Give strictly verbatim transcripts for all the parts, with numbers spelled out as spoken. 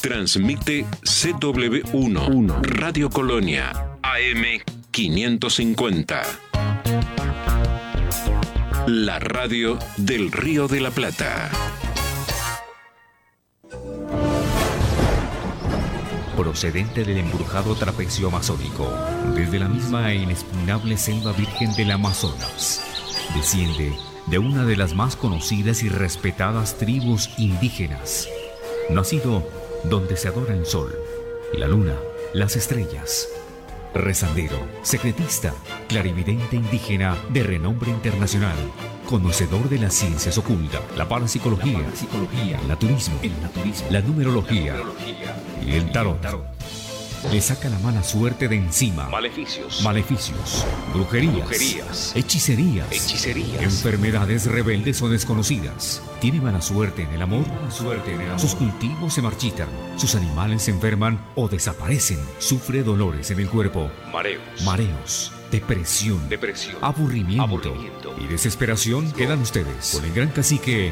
Transmite C W uno, Radio Colonia, A M quinientos cincuenta. La radio del Río de la Plata. Procedente del embrujado trapecio amazónico, desde la misma e inexpugnable selva virgen del Amazonas, desciende de una de las más conocidas y respetadas tribus indígenas, nacido donde se adora el sol, la luna, las estrellas. Rezandero, secretista, clarividente indígena de renombre internacional, conocedor de las ciencias ocultas, la parapsicología, la psicología, el naturismo, el naturismo, la numerología y el tarot. Le saca la mala suerte de encima. Maleficios. Maleficios. Brujerías. Brujerías. Hechicerías. Hechicerías. Enfermedades rebeldes o desconocidas. Tiene mala suerte en el amor. Mala suerte en el amor. Sus cultivos se marchitan. Sus animales se enferman o desaparecen. Sufre dolores en el cuerpo. Mareos. Mareos. Depresión. Depresión. Aburrimiento. Aburrimiento. Y desesperación. Quedan ustedes con el gran cacique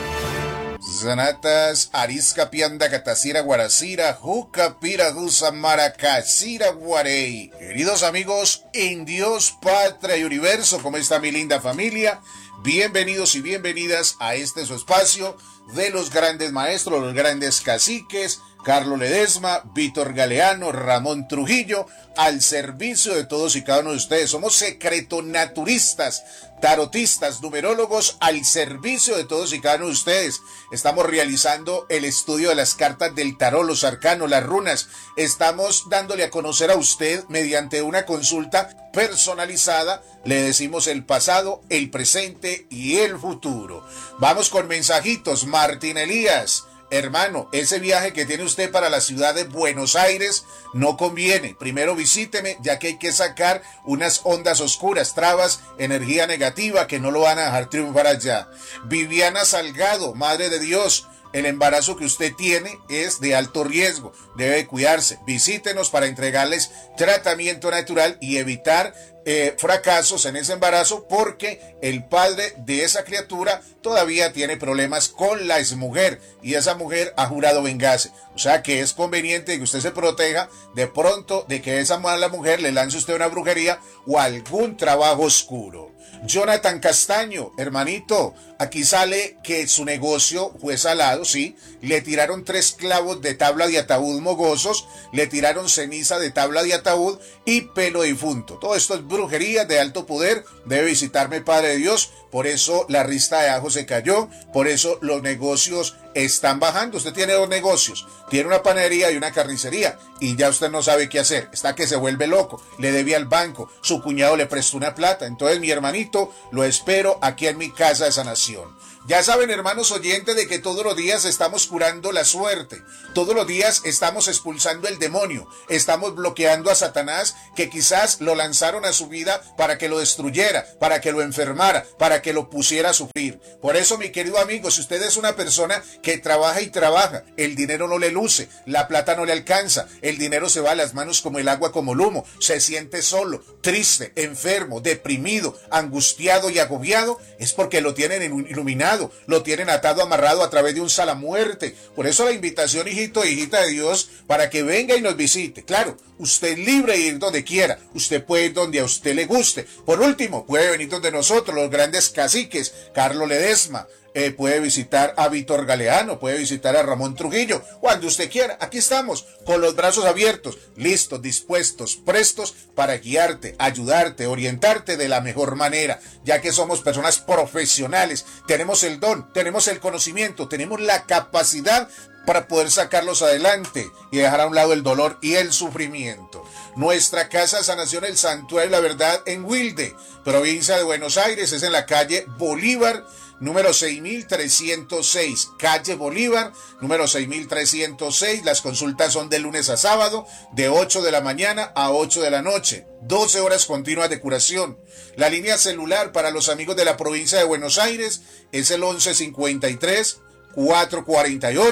Zanatas, Arisca Pianda Catacira Guaracira, Juca Pira Gusa Maracacira Guarey. Queridos amigos, en Dios, Patria y Universo, ¿cómo está mi linda familia? Bienvenidos y bienvenidas a este su espacio de los grandes maestros, los grandes caciques, Carlos Ledesma, Víctor Galeano, Ramón Trujillo, al servicio de todos y cada uno de ustedes. Somos secretonaturistas, tarotistas, numerólogos, al servicio de todos y cada uno de ustedes. Estamos realizando el estudio de las cartas del tarot, los arcanos, las runas. Estamos dándole a conocer a usted mediante una consulta personalizada. Le decimos el pasado, el presente y el futuro. Vamos con mensajitos. Martín Elías. Hermano, ese viaje que tiene usted para la ciudad de Buenos Aires no conviene. Primero visíteme, ya que hay que sacar unas ondas oscuras, trabas, energía negativa que no lo van a dejar triunfar allá. Viviana Salgado, Madre de Dios, el embarazo que usted tiene es de alto riesgo, debe cuidarse. Visítenos para entregarles tratamiento natural y evitar eh, fracasos en ese embarazo, porque el padre de esa criatura todavía tiene problemas con la exmujer y esa mujer ha jurado vengarse. O sea que es conveniente que usted se proteja de pronto de que esa mala mujer le lance usted una brujería o algún trabajo oscuro. Jonathan Castaño, hermanito, aquí sale que su negocio fue salado, sí, le tiraron tres clavos de tabla de ataúd mogosos, le tiraron ceniza de tabla de ataúd y pelo difunto. Todo esto es brujería de alto poder, debe visitarme, Padre de Dios, por eso la rista de ajo se cayó, por eso los negocios están bajando. Usted tiene dos negocios, tiene una panadería y una carnicería, y ya usted no sabe qué hacer, está que se vuelve loco, le debía al banco, su cuñado le prestó una plata. Entonces, mi hermanito, lo espero aquí en mi casa de sanación. Ya saben, hermanos oyentes, de que todos los días estamos curando la suerte, todos los días estamos expulsando el demonio, estamos bloqueando a Satanás, que quizás lo lanzaron a su vida para que lo destruyera, para que lo enfermara, para que lo pusiera a sufrir. Por eso, mi querido amigo, si usted es una persona que trabaja y trabaja, el dinero no le luce, la plata no le alcanza, el dinero se va a las manos como el agua, como el humo, se siente solo, triste, enfermo, deprimido, angustiado y agobiado, es porque lo tienen iluminado, lo tienen atado, amarrado a través de un salamuerte. Por eso la invitación, hijito e hijita de Dios, para que venga y nos visite. Claro, usted es libre de ir donde quiera, usted puede ir donde a usted le guste. Por último, puede venir donde nosotros, los grandes caciques, Carlos Ledesma, eh, puede visitar a Víctor Galeano, puede visitar a Ramón Trujillo, cuando usted quiera. Aquí estamos, con los brazos abiertos, listos, dispuestos, prestos para guiarte, ayudarte, orientarte de la mejor manera, ya que somos personas profesionales, tenemos el don, tenemos el conocimiento, tenemos la capacidad para poder sacarlos adelante y dejar a un lado el dolor y el sufrimiento. Nuestra casa de sanación, el Santuario de la Verdad, en Wilde, provincia de Buenos Aires, es en la calle Bolívar, número seis mil trescientos seis, calle Bolívar, número seis mil trescientos seis. Las consultas son de lunes a sábado, de ocho de la mañana a ocho de la noche, doce horas continuas de curación. La línea celular para los amigos de la provincia de Buenos Aires es el once cincuenta y tres, cuatrocientos cuarenta y ocho,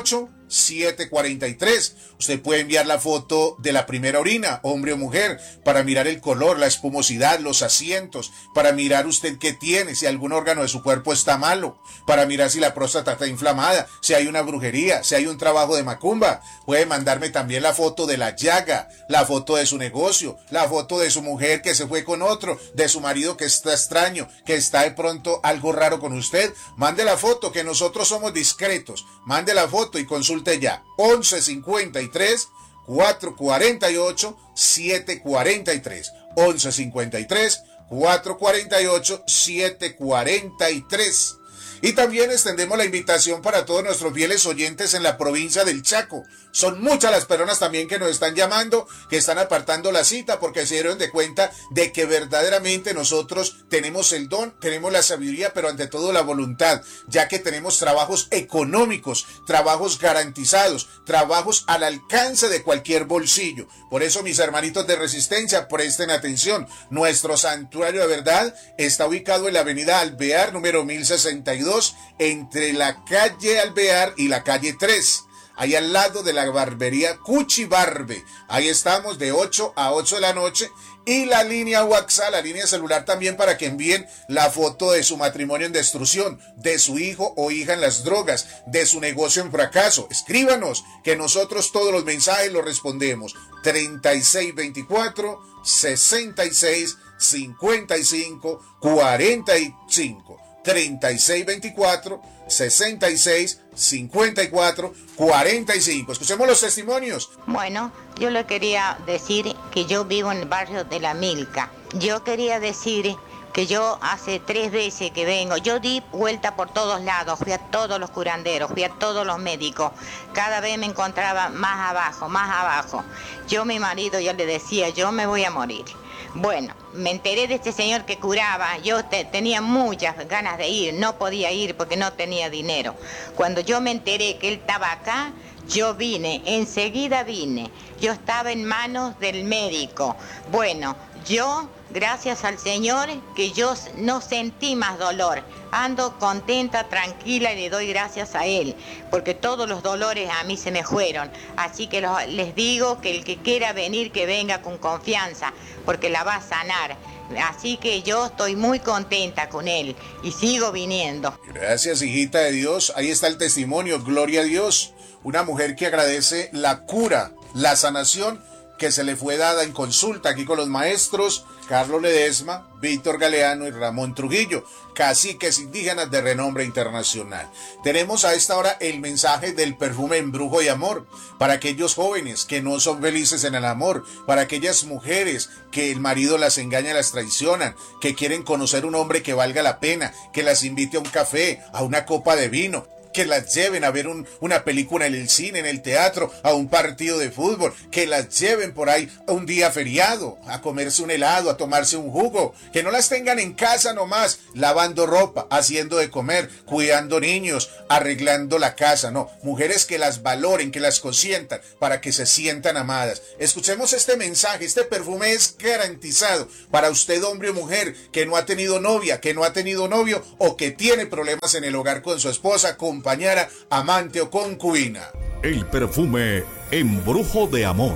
siete cuarenta y tres. Usted puede enviar la foto de la primera orina, hombre o mujer, para mirar el color, la espumosidad, los asientos, para mirar usted qué tiene, si algún órgano de su cuerpo está malo, para mirar si la próstata está inflamada, si hay una brujería, si hay un trabajo de macumba. Puede mandarme también la foto de la llaga, la foto de su negocio, la foto de su mujer que se fue con otro, de su marido que está extraño, que está de pronto algo raro con usted. Mande la foto, que nosotros somos discretos. Mande la foto y consulte ya. once cincuenta y tres, cuatrocientos cuarenta y ocho, setecientos cuarenta y tres. once cincuenta y tres, cuatrocientos cuarenta y ocho, setecientos cuarenta y tres. Y también extendemos la invitación para todos nuestros fieles oyentes en la provincia del Chaco. Son muchas las personas también que nos están llamando, que están apartando la cita porque se dieron de cuenta de que verdaderamente nosotros tenemos el don, tenemos la sabiduría, pero ante todo la voluntad, ya que tenemos trabajos económicos, trabajos garantizados, trabajos al alcance de cualquier bolsillo. Por eso, mis hermanitos de Resistencia, presten atención. Nuestro santuario de verdad está ubicado en la avenida Alvear, número mil sesenta y dos, entre la calle Alvear y la calle tres. Ahí al lado de la barbería Cuchi Barbe. Ahí estamos de ocho a ocho de la noche. Y la línea WhatsApp, la línea celular también, para que envíen la foto de su matrimonio en destrucción, de su hijo o hija en las drogas, de su negocio en fracaso. Escríbanos, que nosotros todos los mensajes los respondemos. treinta y seis veinticuatro, sesenta y seis cincuenta y cinco, cuarenta y cinco. treinta y seis veinticuatro, sesenta y seis cincuenta y cuatro, cuarenta y cinco. Escuchemos los testimonios. Bueno, yo le quería decir que yo vivo en el barrio de La Milka. Yo quería decir que yo hace tres veces que vengo, yo di vuelta por todos lados, fui a todos los curanderos, fui a todos los médicos, cada vez me encontraba más abajo, más abajo. Yo a mi marido ya le decía, yo me voy a morir. Bueno, me enteré de este señor que curaba, yo te, tenía muchas ganas de ir, no podía ir porque no tenía dinero. Cuando yo me enteré que él estaba acá, yo vine, enseguida vine, yo estaba en manos del médico. Bueno, yo, gracias al Señor, que yo no sentí más dolor, ando contenta, tranquila y le doy gracias a Él, porque todos los dolores a mí se me fueron. Así que los, les digo que el que quiera venir, que venga con confianza, porque la va a sanar. Así que yo estoy muy contenta con Él y sigo viniendo. Gracias, hijita de Dios. Ahí está el testimonio, gloria a Dios. Una mujer que agradece la cura, la sanación que se le fue dada en consulta aquí con los maestros Carlos Ledesma, Víctor Galeano y Ramón Trujillo, caciques indígenas de renombre internacional. Tenemos a esta hora el mensaje del perfume Embrujo y Amor, para aquellos jóvenes que no son felices en el amor, para aquellas mujeres que el marido las engaña, las traicionan, que quieren conocer un hombre que valga la pena, que las invite a un café, a una copa de vino, que las lleven a ver un, una película en el cine, en el teatro, a un partido de fútbol, que las lleven por ahí a un día feriado, a comerse un helado, a tomarse un jugo, que no las tengan en casa nomás, lavando ropa, haciendo de comer, cuidando niños, arreglando la casa, no, mujeres que las valoren, que las consientan, para que se sientan amadas. Escuchemos este mensaje, este perfume es garantizado para usted, hombre o mujer, que no ha tenido novia, que no ha tenido novio, o que tiene problemas en el hogar con su esposa, con compañera, amante o concubina. El perfume Embrujo de Amor.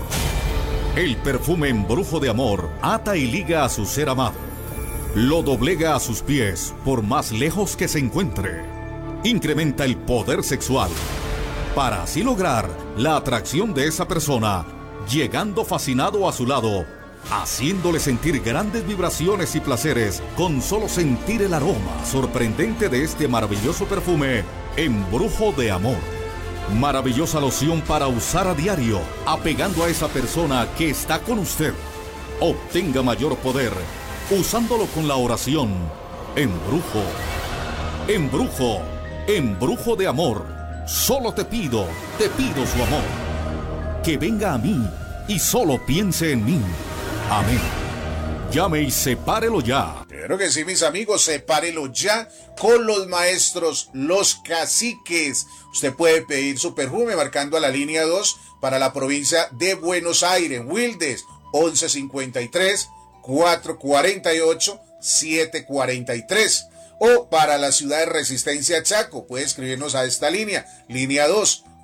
El perfume Embrujo de Amor ata y liga a su ser amado. Lo doblega a sus pies por más lejos que se encuentre. Incrementa el poder sexual para así lograr la atracción de esa persona, llegando fascinado a su lado, haciéndole sentir grandes vibraciones y placeres con solo sentir el aroma sorprendente de este maravilloso perfume Embrujo de Amor. Maravillosa loción para usar a diario, apegando a esa persona que está con usted. Obtenga mayor poder usándolo con la oración Embrujo, Embrujo, Embrujo de Amor. Solo te pido, te pido su amor. Que venga a mí y solo piense en mí. Amén. Llame y sepárelo ya. Claro que sí, mis amigos, sepárelo ya con los maestros, los caciques. Usted puede pedir su perfume marcando a la línea dos para la provincia de Buenos Aires, Wildes, once cincuenta y tres, cuatrocientos cuarenta y ocho, setecientos cuarenta y tres. O para la ciudad de Resistencia Chaco, puede escribirnos a esta línea, línea dos,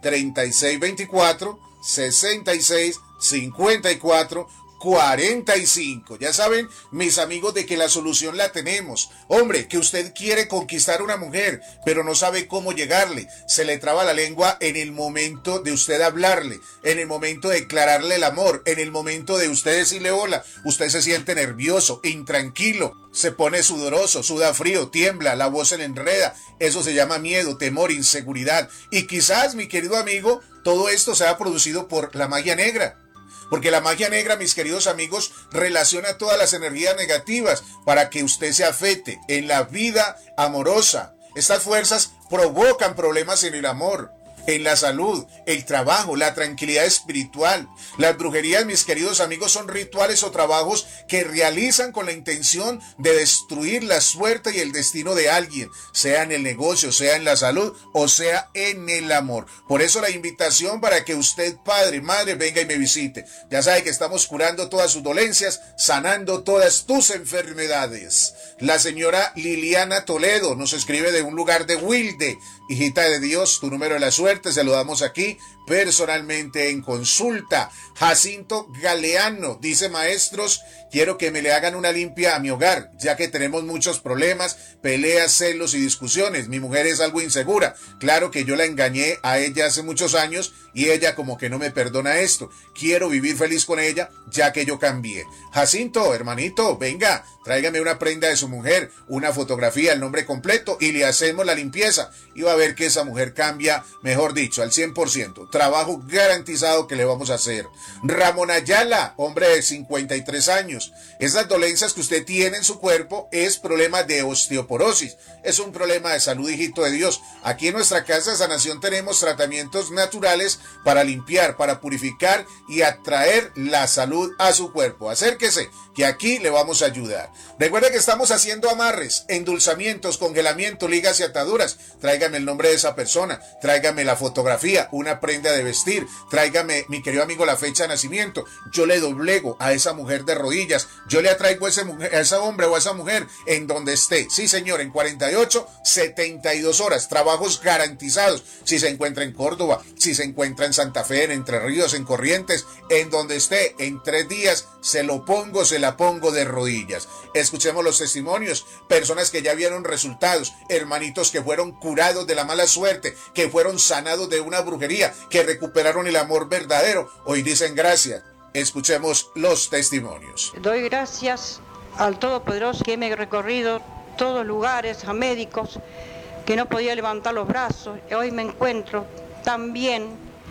treinta y seis veinticuatro, sesenta y seis cincuenta y cuatro cuarenta y cinco. Ya saben, mis amigos, de que la solución la tenemos. Hombre, que usted quiere conquistar a una mujer, pero no sabe cómo llegarle. Se le traba la lengua en el momento de usted hablarle, en el momento de declararle el amor, en el momento de usted decirle hola. Usted se siente nervioso, intranquilo, se pone sudoroso, suda frío, tiembla, la voz se le enreda. Eso se llama miedo, temor, inseguridad. Y quizás, mi querido amigo, todo esto se ha producido por la magia negra. Porque la magia negra, mis queridos amigos, relaciona todas las energías negativas para que usted se afecte en la vida amorosa. Estas fuerzas provocan problemas en el amor, en la salud, el trabajo, la tranquilidad espiritual. Las brujerías, mis queridos amigos, son rituales o trabajos que realizan con la intención de destruir la suerte y el destino de alguien, sea en el negocio, sea en la salud o sea en el amor. Por eso la invitación para que usted, padre, madre, venga y me visite. Ya sabe que estamos curando todas sus dolencias, sanando todas tus enfermedades. La señora Liliana Toledo nos escribe de un lugar de Wilde. Hijita de Dios, tu número de la suerte se lo damos aquí personalmente en consulta. Jacinto Galeano dice: maestros, quiero que me le hagan una limpia a mi hogar, ya que tenemos muchos problemas, peleas, celos y discusiones. Mi mujer es algo insegura. Claro que yo la engañé a ella hace muchos años y ella como que no me perdona esto. Quiero vivir feliz con ella, ya que yo cambié. Jacinto, hermanito, venga, tráigame una prenda de su mujer, una fotografía, el nombre completo y le hacemos la limpieza. Y va a ver que esa mujer cambia, mejor dicho, al cien por ciento. Trabajo garantizado que le vamos a hacer. Ramón Ayala, hombre de cincuenta y tres años. Esas dolencias que usted tiene en su cuerpo es problema de osteoporosis. Es un problema de salud, hijito de Dios. Aquí en nuestra casa de sanación tenemos tratamientos naturales para limpiar, para purificar y atraer la salud a su cuerpo. Acérquese, que aquí le vamos a ayudar. Recuerde que estamos haciendo amarres, endulzamientos, congelamiento, ligas y ataduras. Tráigame el nombre de esa persona, tráigame la fotografía, una prenda de vestir, tráigame, mi querido amigo, la fecha de nacimiento. Yo le doblego a esa mujer de rodillas, yo le atraigo a ese, mujer, a ese hombre o a esa mujer en donde esté. Sí, señor, en cuarenta y ocho, setenta y dos horas, trabajos garantizados. Si se encuentra en Córdoba, si se encuentra en Santa Fe, en Entre Ríos, en Corrientes, en donde esté, en tres días se lo pongo, se la pongo de rodillas. Escuchemos los testimonios, personas que ya vieron resultados, hermanitos que fueron curados de la mala suerte, que fueron sanados de una brujería, que recuperaron el amor verdadero. Hoy dicen gracias. Escuchemos los testimonios. Doy gracias al Todopoderoso que me he recorrido todos lugares, a médicos que no podía levantar los brazos. Hoy me encuentro tan bien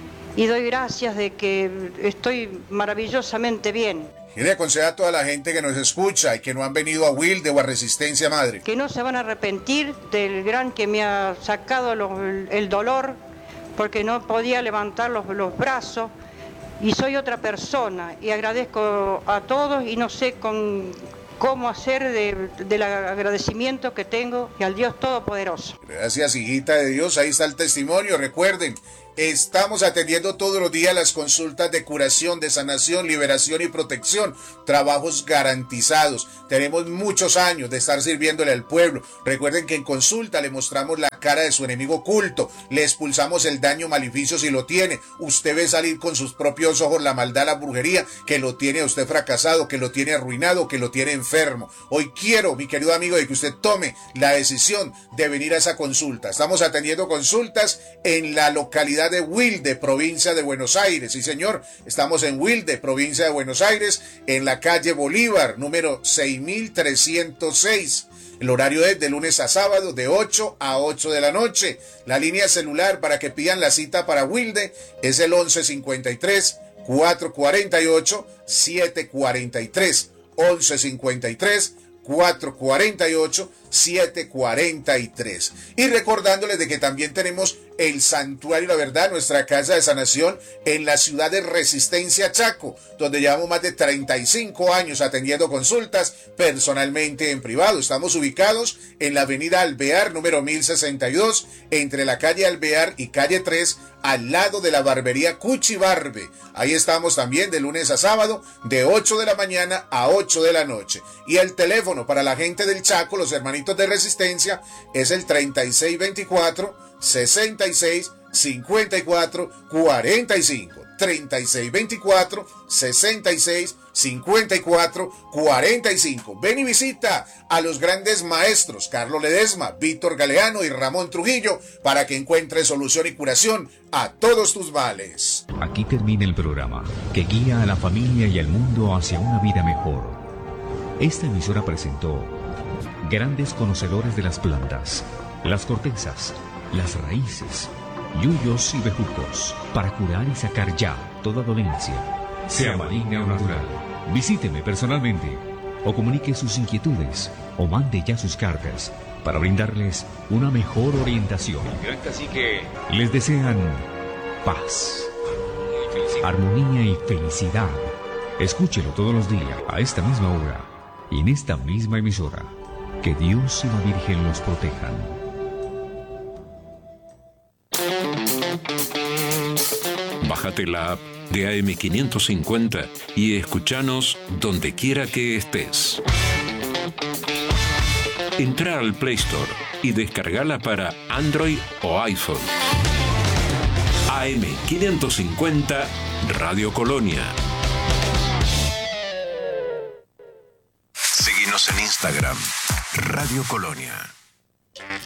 y doy gracias de que estoy maravillosamente bien. Y le aconseja a toda la gente que nos escucha y que no han venido a Wilde o a Resistencia Madre, que no se van a arrepentir del gran que me ha sacado lo, el dolor, porque no podía levantar los, los brazos y soy otra persona. Y agradezco a todos y no sé con cómo hacer de, del agradecimiento que tengo y al Dios Todopoderoso. Gracias, hijita de Dios. Ahí está el testimonio. Recuerden, estamos atendiendo todos los días las consultas de curación, de sanación, liberación y protección. Trabajos garantizados. Tenemos muchos años de estar sirviéndole al pueblo. Recuerden que en consulta le mostramos la cara de su enemigo oculto. Le expulsamos el daño maleficio si lo tiene. Usted ve salir con sus propios ojos la maldad, la brujería, que lo tiene a usted fracasado, que lo tiene arruinado, que lo tiene enfermo. Hoy quiero, mi querido amigo, de que usted tome la decisión de venir a esa consulta. Estamos atendiendo consultas en la localidad de Wilde, provincia de Buenos Aires. Sí, señor, estamos en Wilde, provincia de Buenos Aires, en la calle Bolívar, número seis mil trescientos seis. El horario es de lunes a sábado, de ocho a ocho de la noche. La línea celular para que pidan la cita para Wilde es el once cincuenta y tres, cuatrocientos cuarenta y ocho, setecientos cuarenta y tres. once cincuenta y tres, cuatrocientos cuarenta y ocho, setecientos cuarenta y tres. Y recordándoles de que también tenemos el Santuario La Verdad, nuestra casa de sanación en la ciudad de Resistencia, Chaco, donde llevamos más de treinta y cinco años atendiendo consultas personalmente en privado. Estamos ubicados en la avenida Alvear, número mil sesenta y dos, entre la calle Alvear y calle tres, al lado de la barbería Cuchibarbe. Ahí estamos también de lunes a sábado, de ocho de la mañana a ocho de la noche. Y el teléfono para la gente del Chaco, los hermanitos de Resistencia, es el treinta y seis veinticuatro, sesenta y seis, cincuenta y cuatro, cuarenta y cinco. treinta y seis veinticuatro, sesenta y seis, cincuenta y cuatro, cuarenta y cinco. Ven y visita a los grandes maestros Carlos Ledesma, Víctor Galeano y Ramón Trujillo para que encuentres solución y curación a todos tus males. Aquí termina el programa que guía a la familia y al mundo hacia una vida mejor. Esta emisora presentó grandes conocedores de las plantas, las cortezas, las raíces, yuyos y bejucos, para curar y sacar ya toda dolencia, sea maligna o natural. Visíteme personalmente o comunique sus inquietudes o mande ya sus cartas para brindarles una mejor orientación. Gran cacique. Les desean paz, armonía y felicidad. Escúchelo todos los días a esta misma hora y en esta misma emisora. Que Dios y la Virgen los protejan. Bájate la app de A M quinientos cincuenta y escúchanos donde quiera que estés. Entra al Play Store y descargala para Android o iPhone. A M quinientos cincuenta Radio Colonia. Seguinos en Instagram, Radio Colonia.